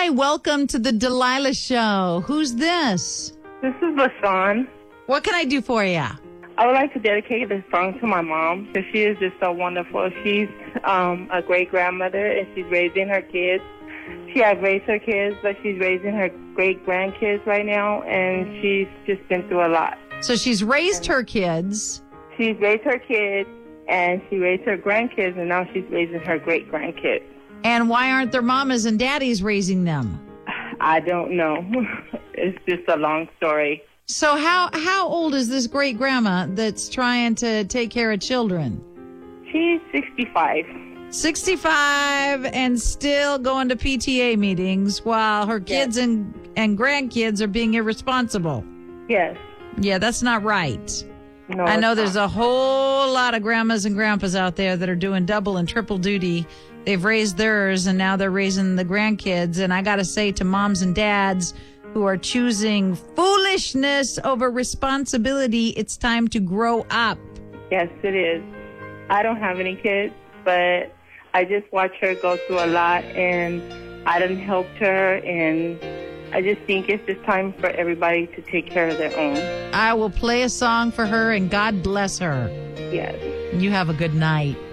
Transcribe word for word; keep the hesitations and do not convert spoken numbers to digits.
Hi, welcome to the Delilah Show. Who's this? This is LaShawn. What can I do for you? I would like to dedicate this song to my mom because she is just so wonderful. She's um, a great grandmother and she's raising her kids. She has raised her kids, but she's raising her great grandkids right now, and she's just been through a lot. So she's raised her kids. She's raised her kids, and she raised her grandkids, and now she's raising her great grandkids. And why aren't their mamas and daddies raising them? I don't know. It's just a long story. So how how old is this great grandma that's trying to take care of children? She's sixty-five. sixty-five and still going to P T A meetings while her kids Yes. and, and grandkids are being irresponsible. Yes. Yeah, that's not right. No, I know it's there's not. a whole lot of grandmas and grandpas out there that are doing double and triple duty. They've raised theirs and now they're raising the grandkids. And I got to say to moms and dads who are choosing foolishness over responsibility, it's time to grow up. Yes, it is. I don't have any kids, but I just watch her go through a lot, and I done helped her, and I just think it's just time for everybody to take care of their own. I will play a song for her and God bless her. Yes. You have a good night.